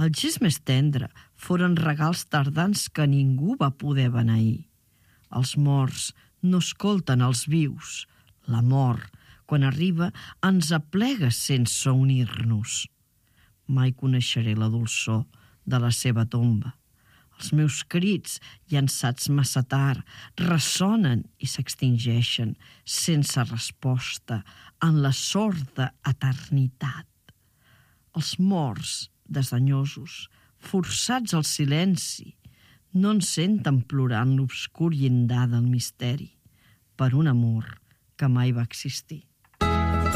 El gest més tendre foren regals tardans que ningú va poder beneir. Els morts no escolten els vius. La mort, quan arriba, ens aplega sense unir-nos. Mai coneixeré la dolçor de la seva tomba. Els meus crits, llançats massa tard, ressonen i s'extingeixen sense resposta en la sorda eternitat. Els morts, desdenyosos, forçats al silenci, no en senten plorar en l'obscur llindar del misteri per un amor que mai va existir.